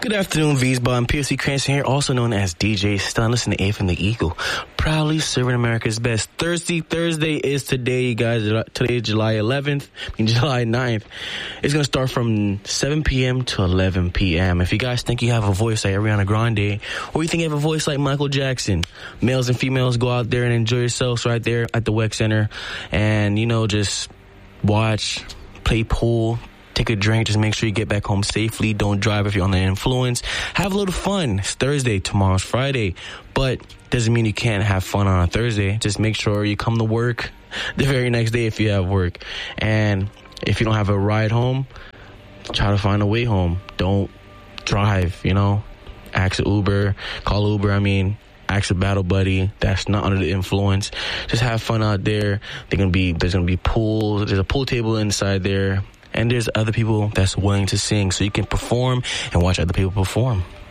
Good afternoon, V's-Bar and PFC Cranston here, also known as DJ Stun. Listen to A from the Eagle. Proudly serving America's best. Thursday is today, you guys. Today is July 11th, July 9th. It's going to start from 7 p.m. to 11 p.m. If you guys think you have a voice like Ariana Grande, or you think you have a voice like Michael Jackson, males and females, go out there and enjoy yourselves right there at the WEC Center. And, just watch, play pool, take a drink. Just make sure you get back home safely. Don't drive if you're under the influence. Have a little fun. It's Thursday. Tomorrow's Friday. But doesn't mean you can't have fun on a Thursday. Just make sure you come to work the very next day if you have work. And if you don't have a ride home, try to find a way home. Don't drive, Ask an Uber. Call Uber, ask a battle buddy that's not under the influence. Just have fun out there. There's gonna be pools. There's a pool table inside there. And there's other people that's willing to sing, so you can perform and watch other people perform.